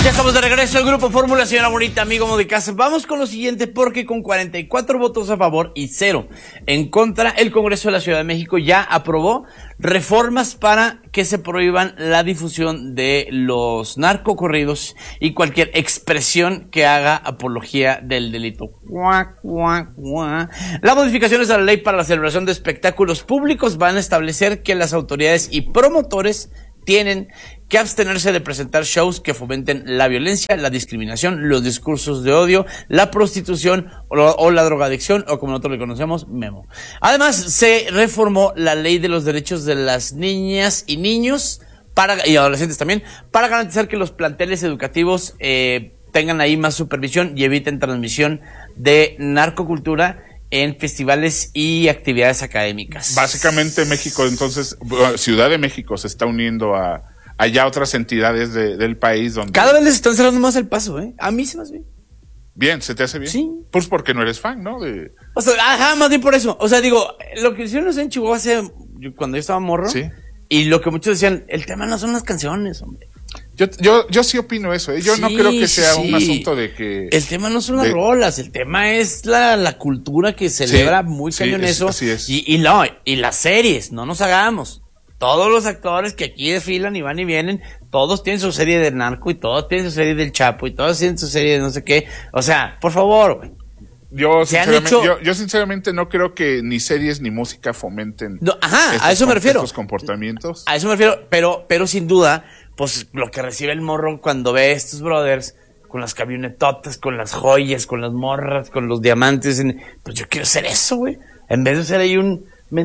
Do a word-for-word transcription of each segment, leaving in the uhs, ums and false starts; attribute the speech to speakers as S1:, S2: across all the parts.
S1: Ya estamos de regreso al Grupo Fórmula, señora bonita, amigo amo de casa. Vamos con lo siguiente, porque con cuarenta y cuatro votos a favor y cero en contra, el Congreso de la Ciudad de México ya aprobó reformas para que se prohíban la difusión de los narcocorridos y cualquier expresión que haga apología del delito. Guau, guau, guau. Las modificaciones a la ley para la celebración de espectáculos públicos van a establecer que las autoridades y promotores tienen que abstenerse de presentar shows que fomenten la violencia, la discriminación, los discursos de odio, la prostitución o, o la drogadicción, o como nosotros le conocemos, memo. Además, se reformó la ley de los derechos de las niñas y niños para y adolescentes también, para garantizar que los planteles educativos eh, tengan ahí más supervisión y eviten transmisión de narcocultura en festivales y actividades académicas.
S2: Básicamente México, entonces, Ciudad de México se está uniendo a allá otras entidades de, del país donde...
S1: Cada vez les están cerrando más el paso, ¿eh? A mí se me hace bien.
S2: Bien, ¿se te hace bien?
S1: Sí.
S2: Pues porque no eres fan, ¿no? De...
S1: O sea, ajá, más bien por eso. O sea, digo, lo que hicieron en Chihuahua hace, yo, cuando yo estaba morro,
S2: sí.
S1: Y lo que muchos decían, el tema no son las canciones, hombre.
S2: Yo, yo, yo sí opino eso, ¿eh? Yo
S1: sí,
S2: no creo que sea
S1: sí.
S2: un asunto de que...
S1: El tema no son las
S2: de...
S1: rolas, el tema es la, la cultura que celebra
S2: sí,
S1: muy
S2: sí,
S1: cañón
S2: es,
S1: eso.
S2: así es.
S1: Y, y, no, y las series, no nos hagamos. Todos los actores que aquí desfilan y van y vienen, todos tienen su serie de narco y todos tienen su serie del Chapo y todos tienen su serie de no sé qué. O sea, por favor, güey.
S2: Yo sinceramente,
S1: hecho...
S2: yo, yo sinceramente no creo que ni series ni música fomenten
S1: no, ajá,
S2: estos,
S1: a eso me refiero.
S2: estos comportamientos.
S1: A eso me refiero, pero, pero sin duda, pues lo que recibe el morro cuando ve a estos brothers con las camionetotas, con las joyas, con las morras, con los diamantes, en, pues yo quiero ser eso, güey. En vez de ser ahí un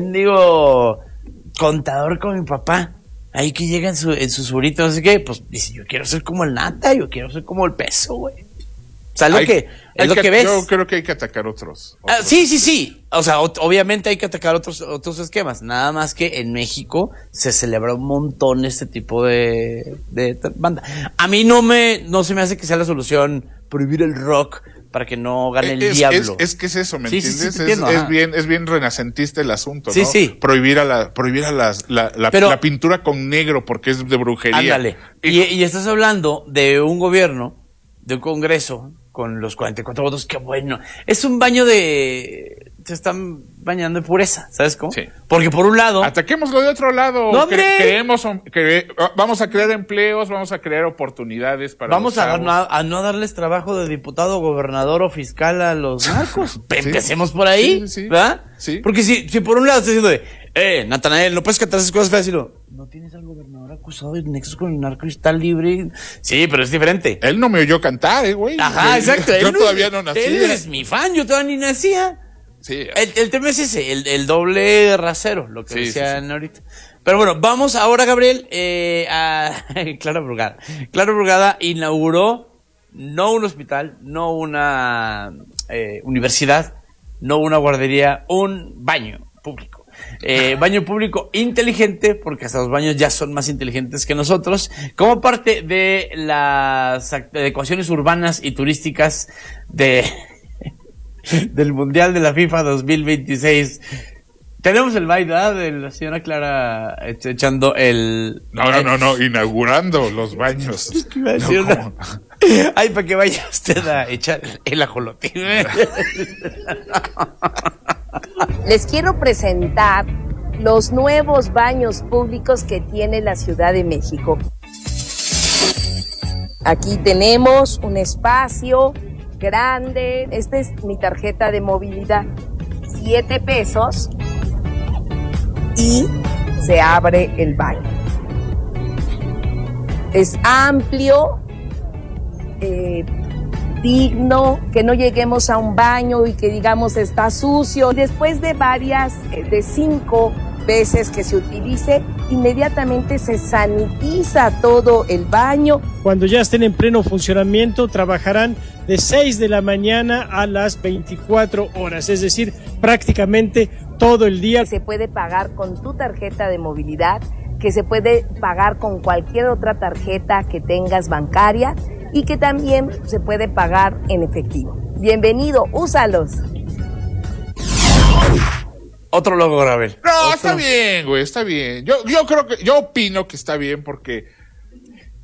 S1: mendigo contador como mi papá, ahí que llega en su, en su surito, no sé qué, pues dice, yo quiero ser como el Nata, yo quiero ser como el Peso, güey. O sea, es lo
S2: hay,
S1: que, es lo que, que ves.
S2: Yo creo que hay que atacar otros. otros.
S1: Ah, sí, sí, sí. O sea, o, obviamente hay que atacar otros, otros esquemas. Nada más que en México se celebra un montón este tipo de, de banda. A mí no me, no se me hace que sea la solución prohibir el rock para que no gane el
S2: es,
S1: diablo.
S2: Es, es que es eso, ¿me
S1: sí,
S2: entiendes?
S1: Sí, sí, entiendo,
S2: es, es bien, es bien renacentista el asunto,
S1: sí,
S2: ¿no?
S1: Sí.
S2: Prohibir a la, prohibir a las, la, la,
S1: Pero,
S2: la pintura con negro porque es de brujería.
S1: Ándale. Y, y estás hablando de un gobierno, de un congreso, con los cuarenta y cuatro votos, qué bueno. Es un baño de... Se están bañando de pureza, ¿sabes cómo?
S2: Sí.
S1: Porque por un lado...
S2: Ataquémoslo de otro lado.
S1: ¡No, hombre!
S2: Cre creemos, cre vamos a crear empleos, vamos a crear oportunidades para
S1: Vamos
S2: los
S1: a, a, a no darles trabajo de diputado, gobernador o fiscal a los narcos.
S2: Sí.
S1: Empecemos por ahí,
S2: sí, sí, sí.
S1: ¿verdad?
S2: Sí.
S1: Porque si, si por un lado estás diciendo de, eh, Natanael, no puedes cantar esas cosas feas, y lo, no tienes al gobernador acusado de nexos con el narco y está libre. Sí, pero es diferente.
S2: Él no me oyó cantar, eh, güey.
S1: Ajá, exacto.
S2: Yo
S1: él
S2: todavía
S1: no,
S2: no nací.
S1: Él es mi fan, yo todavía ni nacía.
S2: Sí.
S1: El, el tema es ese, el, el doble rasero, lo que
S2: sí,
S1: decían
S2: sí, sí.
S1: ahorita. Pero bueno, vamos ahora, Gabriel, eh, a Clara Brugada. Clara Brugada inauguró no un hospital, no una eh, universidad, no una guardería, un baño público. Eh, baño público inteligente, porque hasta los baños ya son más inteligentes que nosotros, como parte de las adecuaciones urbanas y turísticas de... del Mundial de la FIFA dos mil veintiséis. Tenemos el baile, ¿verdad? De la señora Clara echando el...
S2: No, no, no, no, inaugurando los baños.
S1: No, una... Ay, para que vaya usted a echar el ajolote.
S3: Les quiero presentar los nuevos baños públicos que tiene la Ciudad de México. Aquí tenemos un espacio grande. Esta es mi tarjeta de movilidad, siete pesos, y se abre el baño. Es amplio, eh, digno, que no lleguemos a un baño y que digamos está sucio. Después de varias, eh, de cinco veces que se utilice, inmediatamente se sanitiza todo el baño.
S4: Cuando ya estén en pleno funcionamiento, trabajarán de seis de la mañana a las veinticuatro horas, es decir, prácticamente todo el día.
S3: Se puede pagar con tu tarjeta de movilidad, que se puede pagar con cualquier otra tarjeta que tengas bancaria y que también se puede pagar en efectivo. Bienvenido, úsalos.
S1: Otro logo, Gabriel.
S2: No,
S1: Otro.
S2: Está bien, güey, está bien. Yo, yo creo que, yo opino que está bien porque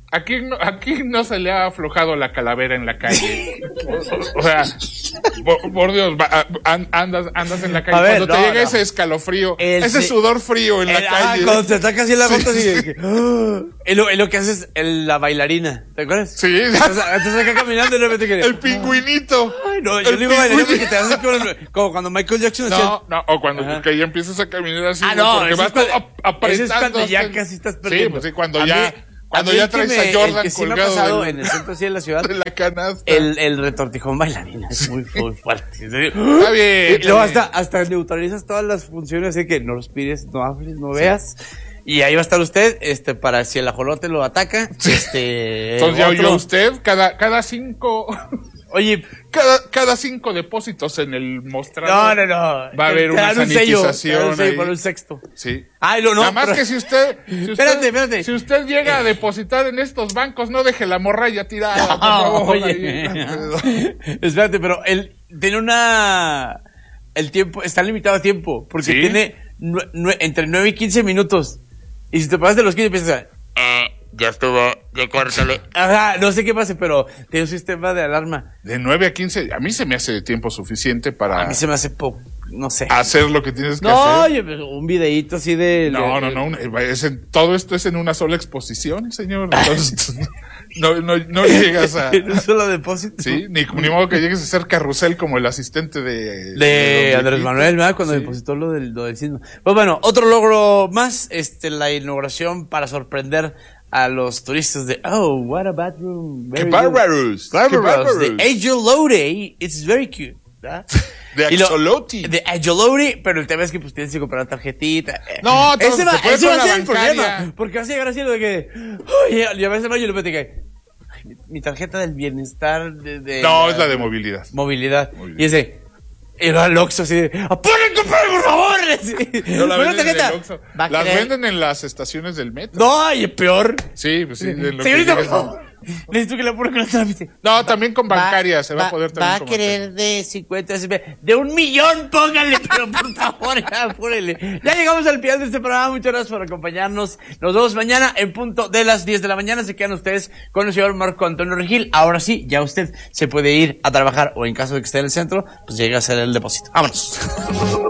S2: Aquí no, aquí no se le ha aflojado la calavera en la calle. O, o sea, por, por Dios, va, andas, andas en la calle.
S1: Ver,
S2: cuando
S1: no,
S2: te llega
S1: no.
S2: ese escalofrío,
S1: El,
S2: ese sudor frío en
S1: el,
S2: la
S1: ah,
S2: calle.
S1: cuando te ataca así en la gota, así de que, ¡ah! Y lo, y lo que haces es el- la bailarina, ¿te acuerdas?
S2: Sí.
S1: Estás, estás acá caminando y de repente que...
S2: El pingüinito.
S1: Ay, no, yo
S2: El
S1: digo bailarina
S2: pingüinito.
S1: porque te haces como, como cuando Michael Jackson hacía...
S2: No, no, o cuando
S1: Ajá.
S2: que ya empiezas a caminar así.
S1: Ah,
S2: güey,
S1: no,
S2: porque
S1: ese
S2: vas
S1: es cuando-
S2: ap- apretando.
S1: ese es cuando ya
S2: hasta-
S1: casi estás perdiendo.
S2: Sí, pues sí, cuando
S1: A
S2: ya,
S1: mí-
S2: cuando
S1: a mí
S2: ya
S1: el que
S2: traes
S1: me-
S2: a Jordan
S1: el que sí me ha
S2: colgado
S1: pasado
S2: del-
S1: en el centro así de la ciudad,
S2: de la canasta.
S1: el, el retortijón bailarina es muy, muy fuerte. En serio.
S2: Está bien.
S1: Y luego
S2: está
S1: hasta, hasta neutralizas todas las funciones, así que no respires, no hables, no veas. Y ahí va a estar usted, este, para si el ajolote lo ataca, este...
S2: bien. Entonces ya
S1: otro-
S2: oyó usted, cada, cada cinco,
S1: Oye,
S2: cada, cada cinco depósitos en el
S1: no,
S2: mostrador.
S1: no, no.
S2: Va a haber
S1: Te
S2: una
S1: dan un sello, te dan un
S2: sanitización
S1: sello
S2: ahí.
S1: para un sexto.
S2: Sí.
S1: Ay, no, no.
S2: Nada más
S1: pero-
S2: que si usted, si usted,
S1: Espérate, espérate.
S2: si usted llega a depositar en estos bancos, no deje la morralla tirada, por
S1: Ah,
S2: favor.
S1: oye.
S2: ahí.
S1: Espérate, pero él tiene una... El tiempo, está limitado a tiempo, porque
S2: ¿Sí?
S1: tiene nue- nue- entre nueve y quince minutos. Y si te pasas de los quince, empiezas a... Eh, ya estuvo, ya córtale. Ajá, no sé qué pase, pero tiene un sistema de alarma.
S2: De nueve a quince, a mí se me hace tiempo suficiente para
S1: A mí se me hace poco, no sé.
S2: hacer lo que tienes que
S1: No,
S2: hacer.
S1: oye, pero un videíto así de...
S2: No,
S1: de-
S2: no, no, un- es en- todo esto es en una sola exposición, señor. Entonces, no, no, no llegas a...
S1: En un solo depósito.
S2: Sí, ni, ni modo que llegues a ser carrusel como el asistente de...
S1: De
S2: don
S1: Andrés
S2: Viquito.
S1: Manuel, ¿verdad? Cuando
S2: Sí.
S1: depositó lo del, lo del sismo. Pues bueno, otro logro más, este, la inauguración para sorprender a los turistas de, oh, what a bathroom.
S2: ¡Qué
S1: very
S2: bárbaros!
S1: good.
S2: ¡Qué
S1: Bárbaros. De
S2: bárbaros!
S1: Ajolote, it's very cute. ¿verdad?
S2: De
S1: Y lo-
S2: Axolotl.
S1: De Ajolote, pero el tema es que pues tienes que comprar una tarjetita.
S2: No, todo
S1: ese
S2: se
S1: va,
S2: puede
S1: ese
S2: con
S1: va a
S2: la
S1: ser el
S2: bancaria.
S1: problema. Porque vas a llegar así lo de que, oye, y a veces va y le platiqué, ay, mi, mi tarjeta del bienestar de, de
S2: No, es la de movilidad.
S1: movilidad.
S2: Movilidad.
S1: Y ese, era el Oxxo así de, ¡apúren, comprar, por favor! Así.
S2: No la
S1: Buena
S2: venden en
S1: tarjeta.
S2: el Oxxo.
S1: Va a
S2: Las
S1: querer-
S2: venden en las estaciones del metro.
S1: No, y peor.
S2: Sí, pues sí. de lo que
S1: Señorita, por
S2: llegas-
S1: favor. Necesito que le apure con el trámite.
S2: No, también con bancaria se va, a poder
S1: Va
S2: también
S1: a
S2: con
S1: querer de cincuenta, de un millón, póngale, pero por favor, ya apúrele. Ya llegamos al final de este programa. Muchas gracias por acompañarnos. Nos vemos mañana en punto de las diez de la mañana. Se quedan ustedes con el señor Marco Antonio Regil. Ahora sí, ya usted se puede ir a trabajar o en caso de que esté en el centro, pues llega a hacer el depósito. Vámonos.